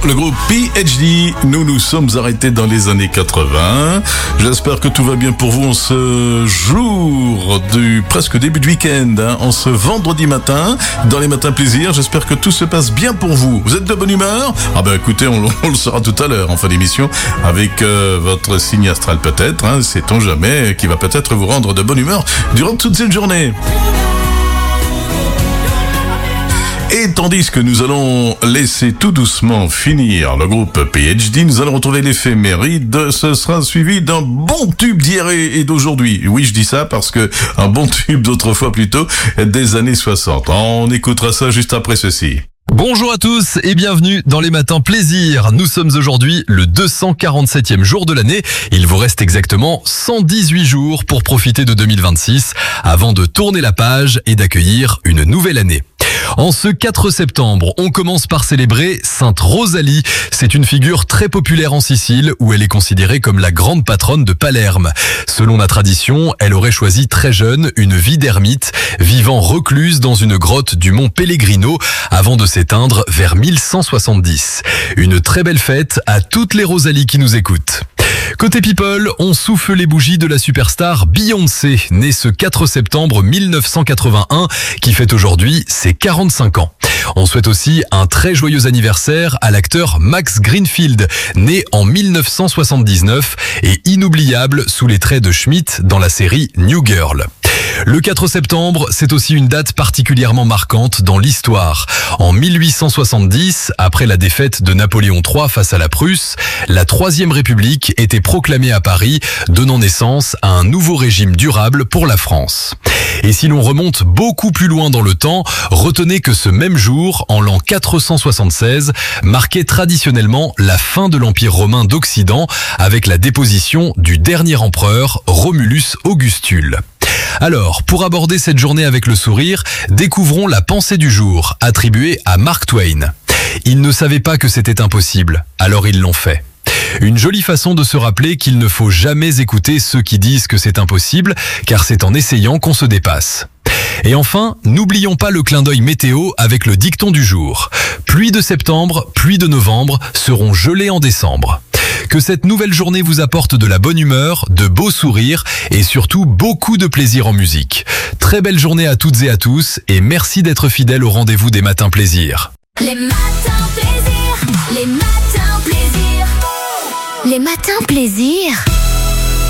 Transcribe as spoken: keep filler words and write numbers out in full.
Le groupe P H D, nous nous sommes arrêtés dans les années quatre-vingts. J'espère que tout va bien pour vous en ce jour du presque début de week-end, hein, en ce vendredi matin, dans les matins plaisir. J'espère que tout se passe bien pour vous. Vous êtes de bonne humeur? Ah ben écoutez, on, on le saura tout à l'heure en fin d'émission avec euh, votre signe astral peut-être, hein, sait-on jamais, qui va peut-être vous rendre de bonne humeur durant toute cette journée. Et tandis que nous allons laisser tout doucement finir le groupe P H D, nous allons retrouver l'éphéméride. Ce sera suivi d'un bon tube d'hier et d'aujourd'hui. Oui, je dis ça parce que un bon tube d'autrefois plutôt, des années soixante. On écoutera ça juste après ceci. Bonjour à tous et bienvenue dans les matins plaisir. Nous sommes aujourd'hui le deux cent quarante-septième jour de l'année. Il vous reste exactement cent dix-huit jours pour profiter de deux mille vingt-six avant de tourner la page et d'accueillir une nouvelle année. En ce quatre septembre, on commence par célébrer Sainte Rosalie. C'est une figure très populaire en Sicile où elle est considérée comme la grande patronne de Palerme. Selon la tradition, elle aurait choisi très jeune une vie d'ermite, vivant recluse dans une grotte du mont Pellegrino avant de s'éteindre vers mille cent soixante-dix. Une très belle fête à toutes les Rosalies qui nous écoutent. Côté people, on souffle les bougies de la superstar Beyoncé, née ce quatre septembre mille neuf cent quatre-vingt-un, qui fête aujourd'hui ses quarante-cinq ans. On souhaite aussi un très joyeux anniversaire à l'acteur Max Greenfield, né en mille neuf cent soixante-dix-neuf et inoubliable sous les traits de Schmidt dans la série New Girl. Le quatre septembre, c'est aussi une date particulièrement marquante dans l'histoire. En mille huit cent soixante-dix, après la défaite de Napoléon trois face à la Prusse, la Troisième République était proclamée à Paris, donnant naissance à un nouveau régime durable pour la France. Et si l'on remonte beaucoup plus loin dans le temps, retenez que ce même jour, en l'an quatre cent soixante-seize, marquait traditionnellement la fin de l'Empire romain d'Occident avec la déposition du dernier empereur, Romulus Augustule. Alors, pour aborder cette journée avec le sourire, découvrons la pensée du jour, attribuée à Mark Twain. Ils ne savaient pas que c'était impossible, alors ils l'ont fait. Une jolie façon de se rappeler qu'il ne faut jamais écouter ceux qui disent que c'est impossible, car c'est en essayant qu'on se dépasse. Et enfin, n'oublions pas le clin d'œil météo avec le dicton du jour. Pluie de septembre, pluie de novembre seront gelées en décembre. Que cette nouvelle journée vous apporte de la bonne humeur, de beaux sourires et surtout beaucoup de plaisir en musique. Très belle journée à toutes et à tous et merci d'être fidèles au rendez-vous des matins plaisir. Les matins plaisir, les matins plaisir, les matins plaisir.